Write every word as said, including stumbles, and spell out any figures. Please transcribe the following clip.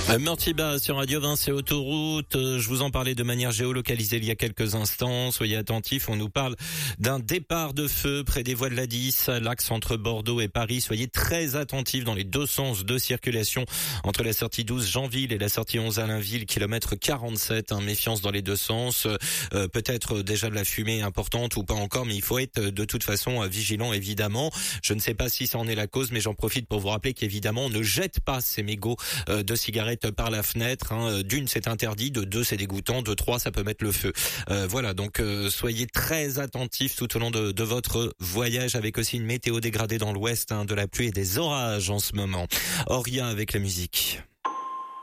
Euh, Meurthe-et-Bas sur Radio vingt, c'est autoroute. Euh, je vous en parlais de manière géolocalisée il y a quelques instants. Soyez attentifs, on nous parle d'un départ de feu près des voies de l'A dix, à l'axe entre Bordeaux et Paris. Soyez très attentifs dans les deux sens de circulation entre la sortie douze Jeanville et la sortie onze Allainville, kilomètre quarante-sept. Hein, méfiance dans les deux sens. Euh, peut-être déjà de la fumée importante ou pas encore, mais il faut être de toute façon vigilant évidemment. Je ne sais pas si ça en est la cause, mais j'en profite pour vous rappeler qu'évidemment, on ne jette pas ces mégots euh, de cigarettes par la fenêtre. Hein. D'une, c'est interdit. De deux, c'est dégoûtant. De trois, ça peut mettre le feu. Euh, voilà, donc euh, soyez très attentifs tout au long de, de votre voyage, avec aussi une météo dégradée dans l'ouest, hein, de la pluie et des orages en ce moment. Auria avec la musique.